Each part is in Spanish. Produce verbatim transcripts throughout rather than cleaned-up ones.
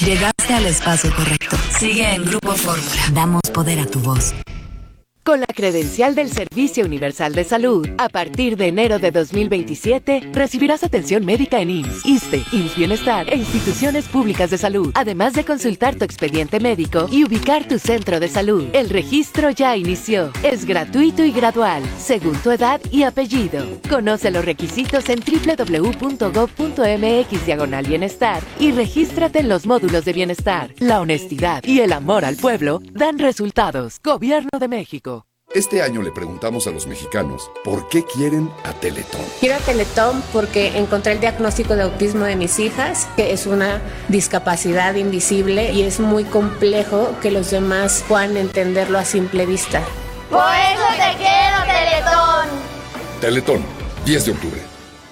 Llegaste al espacio correcto. Sigue en Grupo Fórmula. Damos poder a tu voz. Con la credencial del Servicio Universal de Salud, a partir de enero de dos mil veintisiete, recibirás atención médica en I M S S, ISSSTE, I M S S Bienestar e instituciones públicas de salud, además de consultar tu expediente médico y ubicar tu centro de salud. El registro ya inició. Es gratuito y gradual, según tu edad y apellido. Conoce los requisitos en doble u doble u doble u punto gob punto eme equis diagonal bienestar y regístrate en los módulos de bienestar. La honestidad y el amor al pueblo dan resultados. Gobierno de México. Este año le preguntamos a los mexicanos por qué quieren a Teletón. Quiero a Teletón porque encontré el diagnóstico de autismo de mis hijas, que es una discapacidad invisible y es muy complejo que los demás puedan entenderlo a simple vista. Por eso te quiero, Teletón. Teletón, diez de octubre.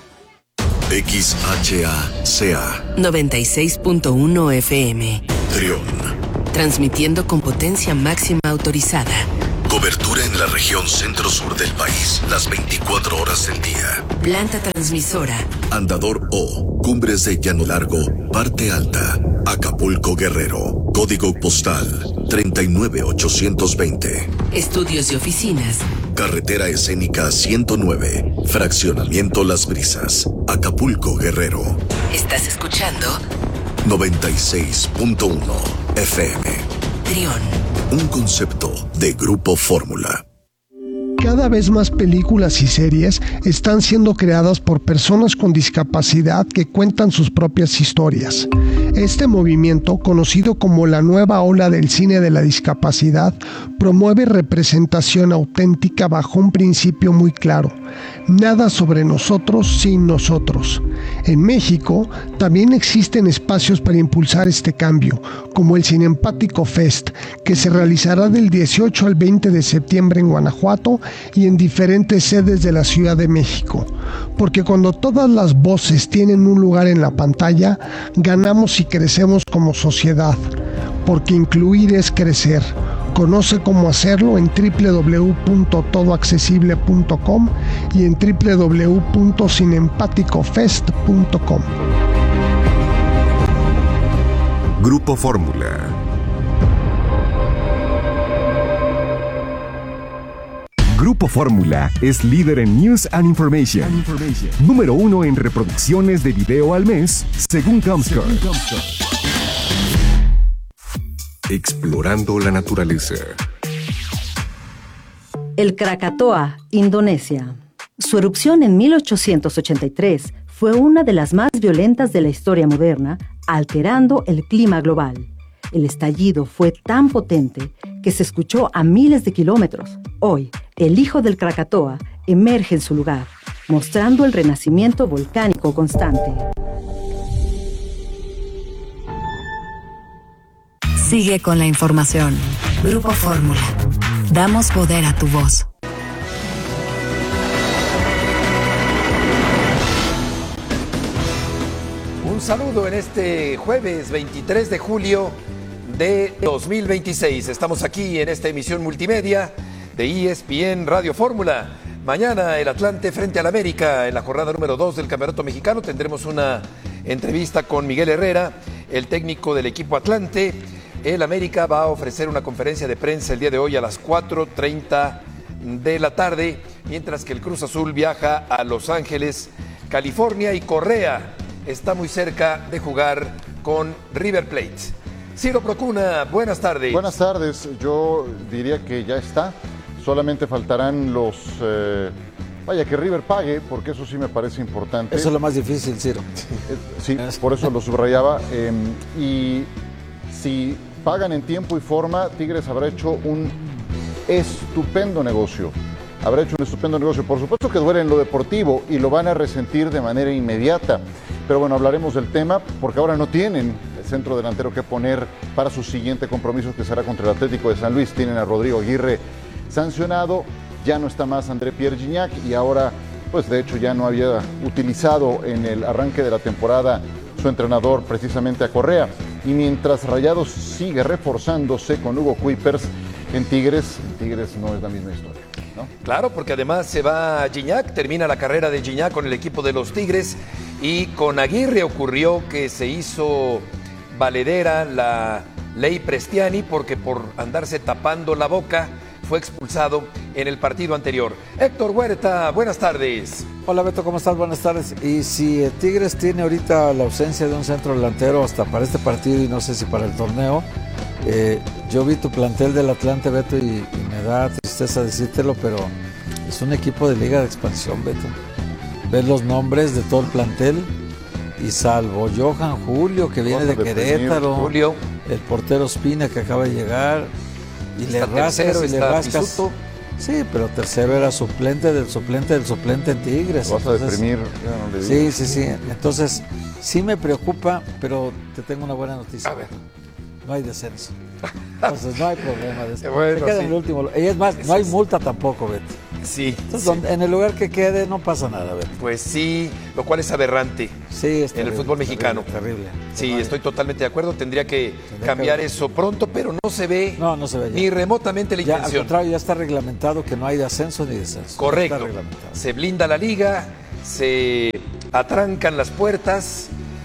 X H A C A noventa y seis punto uno F M. Trión. Transmitiendo con potencia máxima autorizada. Cobertura en la región centro-sur del país, las veinticuatro horas del día. Planta transmisora. Andador O, Cumbres de Llano Largo, Parte Alta, Acapulco, Guerrero. Código postal treinta y nueve ochocientos veinte. Estudios y oficinas. Carretera escénica ciento nueve, Fraccionamiento Las Brisas, Acapulco, Guerrero. ¿Estás escuchando? noventa y seis punto uno F M. Trión. Un concepto de Grupo Fórmula. Cada vez más películas y series están siendo creadas por personas con discapacidad que cuentan sus propias historias. Este movimiento, conocido como la nueva ola del cine de la discapacidad, promueve representación auténtica bajo un principio muy claro: nada sobre nosotros sin nosotros. En México también existen espacios para impulsar este cambio, como el Cinempático Fest, que se realizará del dieciocho al veinte de septiembre en Guanajuato y en diferentes sedes de la Ciudad de México. Porque cuando todas las voces tienen un lugar en la pantalla, ganamos y crecemos como sociedad. Porque incluir es crecer. Conoce cómo hacerlo en doble u doble u doble u punto todo accesible punto com y en doble u doble u doble u punto cinempático fest punto com. Grupo Fórmula. Grupo Fórmula es líder en News and Information. And Information. Número uno en reproducciones de video al mes, según Comscore. Según Comscore. Explorando la naturaleza. El Krakatoa, Indonesia. Su erupción en mil ochocientos ochenta y tres fue una de las más violentas de la historia moderna, alterando el clima global. El estallido fue tan potente que se escuchó a miles de kilómetros. Hoy, el hijo del Krakatoa emerge en su lugar, mostrando el renacimiento volcánico constante. Sigue con la información. Grupo Fórmula. Damos poder a tu voz. Un saludo en este jueves veintitrés de julio de dos mil veintiséis. Estamos aquí en esta emisión multimedia de E S P N Radio Fórmula. Mañana el Atlante frente al América en la jornada número dos del Campeonato Mexicano. Tendremos una entrevista con Miguel Herrera, el técnico del equipo Atlante. El América va a ofrecer una conferencia de prensa el día de hoy a las cuatro treinta de la tarde, mientras que el Cruz Azul viaja a Los Ángeles, California, y Correa está muy cerca de jugar con River Plate. Ciro Procuna, buenas tardes. Buenas tardes, yo diría que ya está, solamente faltarán los... Eh, vaya, que River pague, porque eso sí me parece importante. Eso es lo más difícil, Ciro. Sí, por eso lo subrayaba. Eh, y si pagan en tiempo y forma, Tigres habrá hecho un estupendo negocio. Habrá hecho un estupendo negocio. Por supuesto que duele en lo deportivo y lo van a resentir de manera inmediata. Pero bueno, hablaremos del tema porque ahora no tienen el centro delantero que poner para su siguiente compromiso, que será contra el Atlético de San Luis. Tienen a Rodrigo Aguirre sancionado, ya no está más André Pierre Gignac y ahora, pues de hecho ya no había utilizado en el arranque de la temporada su entrenador precisamente a Correa. Y mientras Rayados sigue reforzándose con Hugo Kuipers en Tigres, en Tigres no es la misma historia, ¿no? Claro, porque además se va Gignac, termina la carrera de Gignac con el equipo de los Tigres, y con Aguirre ocurrió que se hizo valedera la ley Prestiani, porque por andarse tapando la boca fue expulsado en el partido anterior. Héctor Huerta, buenas tardes. Hola Beto, ¿cómo estás? Buenas tardes. Y si Tigres tiene ahorita la ausencia de un centro delantero hasta para este partido y no sé si para el torneo, eh, yo vi tu plantel del Atlante, Beto, y, y me da tristeza decírtelo, pero es un equipo de liga de expansión, Beto. Ves los nombres de todo el plantel y salvo Johan Julio, que viene de Querétaro, Julio, el portero Espina, que acaba de llegar, y le rascas y le rascas. Pisuto. Sí, pero tercero era suplente del suplente del suplente en Tigres. Vas entonces, a deprimir. No le sí, sí, sí. Entonces, sí me preocupa, pero te tengo una buena noticia. A ver. No hay descenso. Entonces no hay problema de eso. Bueno, se queda sí. en el último. Y es más, no hay multa tampoco, Beto. Sí. Entonces, sí. Donde, en el lugar que quede no pasa nada, Beto. Pues sí, lo cual es aberrante. Sí, es terrible, en el fútbol mexicano. Terrible. terrible. Sí, no estoy totalmente de acuerdo. Tendría que Tendría cambiar que... eso pronto, pero no se ve, no, no se ve ni remotamente la ya, intención. Al contrario, ya está reglamentado que no hay de ascenso ni descenso. Correcto. Se blinda la liga, se atrancan las puertas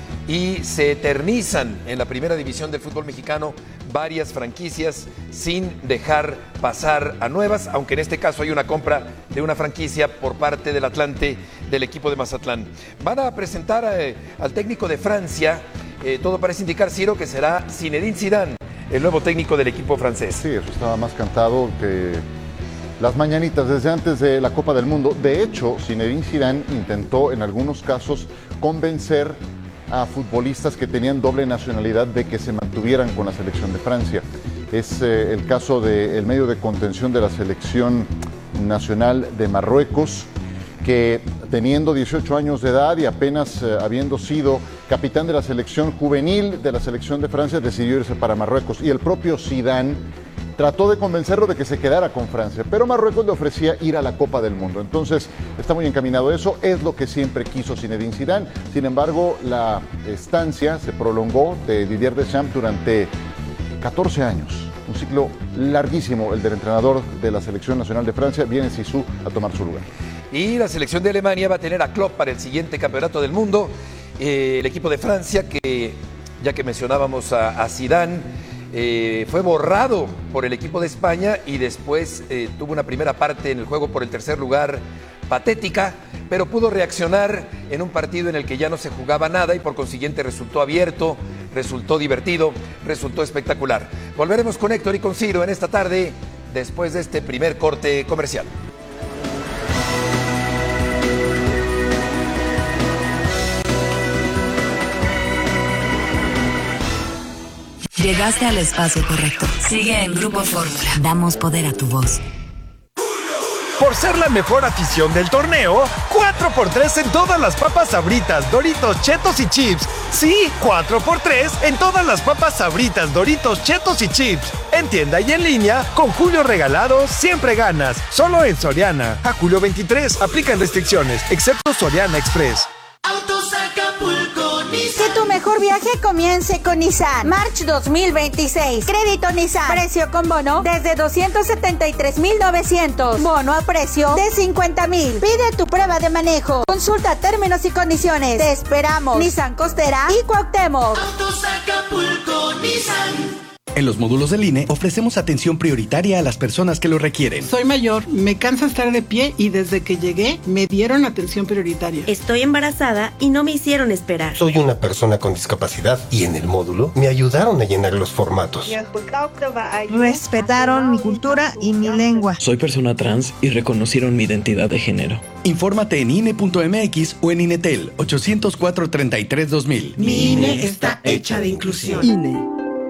y se eternizan en la primera división del fútbol mexicano varias franquicias sin dejar pasar a nuevas, aunque en este caso hay una compra de una franquicia por parte del Atlante, del equipo de Mazatlán. Van a presentar eh, al técnico de Francia, eh, todo parece indicar, Ciro, que será Zinedine Zidane, el nuevo técnico del equipo francés. Sí, eso estaba más cantado que las mañanitas desde antes de la Copa del Mundo. De hecho, Zinedine Zidane intentó en algunos casos convencer a futbolistas que tenían doble nacionalidad de que se mantuvieran con la selección de Francia. Es eh, el caso del medio de contención de la selección nacional de Marruecos, que teniendo dieciocho años de edad y apenas eh, habiendo sido capitán de la selección juvenil de la selección de Francia, decidió irse para Marruecos. Y el propio Zidane trató de convencerlo de que se quedara con Francia, pero Marruecos le ofrecía ir a la Copa del Mundo. Entonces, está muy encaminado eso, es lo que siempre quiso Zinedine Zidane. Sin embargo, la estancia se prolongó de Didier Deschamps durante catorce años. Un ciclo larguísimo, el del entrenador de la Selección Nacional de Francia. Viene Zizou a tomar su lugar. Y la selección de Alemania va a tener a Klopp para el siguiente campeonato del mundo. Eh, el equipo de Francia, que ya que mencionábamos a, a Zidane, Eh, fue borrado por el equipo de España y después eh, tuvo una primera parte en el juego por el tercer lugar patética, pero pudo reaccionar en un partido en el que ya no se jugaba nada y por consiguiente resultó abierto, resultó divertido, resultó espectacular. Volveremos con Héctor y con Ciro en esta tarde después de este primer corte comercial. Llegaste al espacio correcto. Sigue en Grupo Fórmula. Damos poder a tu voz. Por ser la mejor afición del torneo, cuatro por tres en todas las papas Sabritas, Doritos, Chetos y Chips. Sí, cuatro por tres en todas las papas Sabritas, Doritos, Chetos y Chips. En tienda y en línea, con Julio Regalado siempre ganas. Solo en Soriana. A julio veintitrés, aplican restricciones, excepto Soriana Express. Autos Acapulco, Nissan. Que tu mejor viaje comience con Nissan. March dos mil veintiséis. Crédito Nissan. Precio con bono desde doscientos setenta y tres mil novecientos. Bono a precio de cincuenta mil. Pide tu prueba de manejo. Consulta términos y condiciones. Te esperamos. Nissan Costera y Cuauhtémoc. Autos Acapulco, Nissan. En los módulos del I N E ofrecemos atención prioritaria a las personas que lo requieren. Soy mayor, me cansa estar de pie y desde que llegué me dieron atención prioritaria. Estoy embarazada y no me hicieron esperar. Soy una persona con discapacidad y en el módulo me ayudaron a llenar los formatos. Respetaron mi cultura y mi lengua. Soy persona trans y reconocieron mi identidad de género. Infórmate en I N E punto M X o en INETEL ochocientos cuatro, treinta y tres, dos mil. Mi I N E está hecha de inclusión. I N E.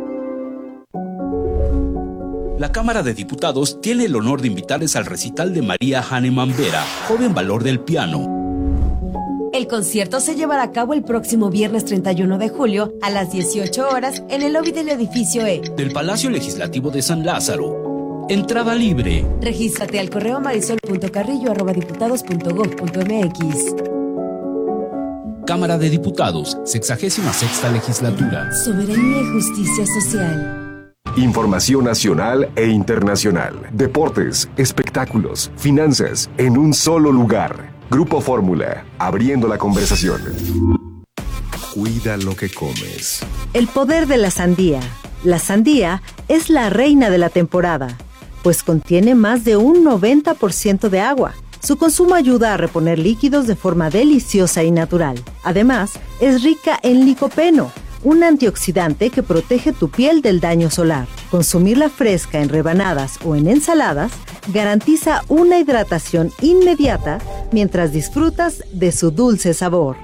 La Cámara de Diputados tiene el honor de invitarles al recital de María Hahnemann Vera, joven valor del piano. El concierto se llevará a cabo el próximo viernes treinta y uno de julio a las dieciocho horas en el lobby del edificio E del Palacio Legislativo de San Lázaro. Entrada libre. Regístrate al correo marisol punto carrillo arroba diputados punto gob punto mx. Cámara de Diputados, sexagésima sexta legislatura. Soberanía y justicia social. Información nacional e internacional. Deportes, espectáculos, finanzas, en un solo lugar. Grupo Fórmula, abriendo la conversación. Cuida lo que comes. El poder de la sandía. La sandía es la reina de la temporada, pues contiene más de un noventa por ciento de agua. Su consumo ayuda a reponer líquidos de forma deliciosa y natural. Además, es rica en licopeno, un antioxidante que protege tu piel del daño solar. Consumirla fresca en rebanadas o en ensaladas garantiza una hidratación inmediata mientras disfrutas de su dulce sabor.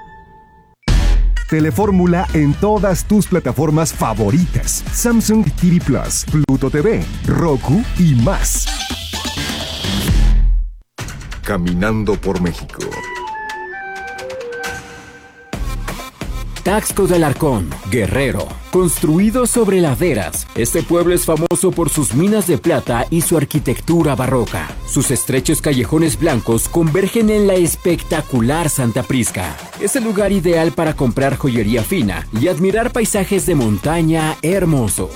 Telefórmula en todas tus plataformas favoritas: Samsung T V Plus, Pluto T V, Roku y más. Caminando por México. Taxco de Alarcón, Guerrero. Construido sobre laderas, este pueblo es famoso por sus minas de plata y su arquitectura barroca. Sus estrechos callejones blancos convergen en la espectacular Santa Prisca. Es el lugar ideal para comprar joyería fina y admirar paisajes de montaña hermosos.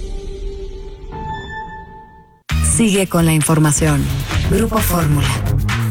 Sigue con la información. Grupo Fórmula.